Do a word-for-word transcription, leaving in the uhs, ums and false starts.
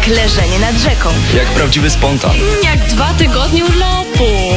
Jak leżenie nad rzeką. Jak prawdziwy spontan. Jak dwa tygodnie urlopu.